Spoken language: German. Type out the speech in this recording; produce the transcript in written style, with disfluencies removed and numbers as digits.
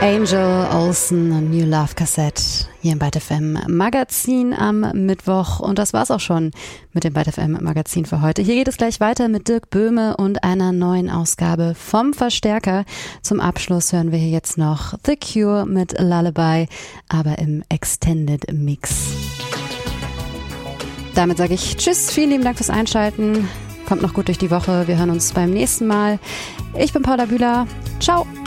Angel Olsen, New Love Cassette, hier im Byte FM Magazin am Mittwoch. Und das war's auch schon mit dem Byte FM Magazin für heute. Hier geht es gleich weiter mit Dirk Böhme und einer neuen Ausgabe vom Verstärker. Zum Abschluss hören wir hier jetzt noch The Cure mit Lullaby, aber im Extended Mix. Damit sage ich Tschüss, vielen lieben Dank fürs Einschalten. Kommt noch gut durch die Woche. Wir hören uns beim nächsten Mal. Ich bin Paula Bühler. Ciao.